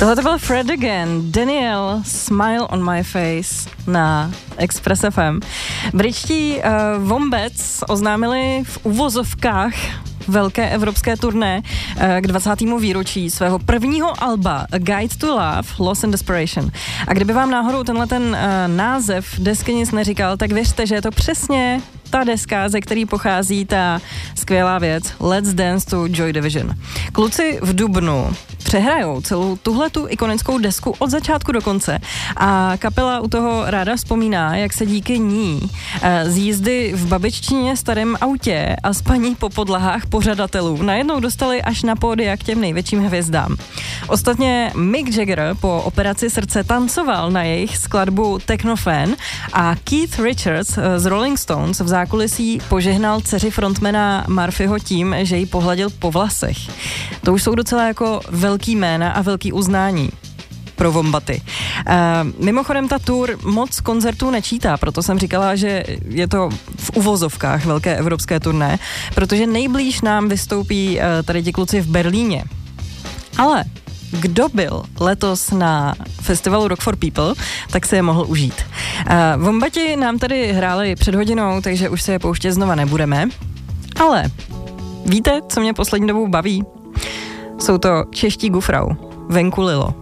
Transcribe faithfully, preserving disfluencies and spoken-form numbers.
Tohle to byl Fred again, Daniel, Smile on my face na Express F M. Britští uh, Wombats oznámili v uvozovkách velké evropské turné uh, k dvacátému výročí svého prvního alba A Guide to Love, Loss and Desperation. A kdyby vám náhodou tenhle ten uh, název desky nic neříkal, tak věřte, že je to přesně ta deska, ze který pochází ta skvělá věc Let's Dance to Joy Division. Kluci v dubnu přehrajou celou tuhletu ikonickou desku od začátku do konce a kapela u toho ráda vzpomíná, jak se díky ní z jízdy v babičtině starém autě a spaní po podlahách pořadatelů najednou dostali až na pódia k těm největším hvězdám. Ostatně Mick Jagger po operaci srdce tancoval na jejich skladbu Technofan a Keith Richards z Rolling Stones v zákulisí požehnal dceři frontmana Murphyho tím, že ji pohladil po vlasech. To už jsou docela jako velký jména a velký uznání pro Wombaty. Uh, mimochodem ta tour moc koncertů nečítá, proto jsem říkala, že je to v uvozovkách velké evropské turné, protože nejblíž nám vystoupí uh, tady ti kluci v Berlíně. Ale kdo byl letos na festivalu Rock for People, tak se je mohl užít. Uh, Wombati nám tady hráli před hodinou, takže už se je pouštět znova nebudeme. Ale víte, co mě poslední dobou baví? Jsou to čeští Gufrau, Venku Lilo.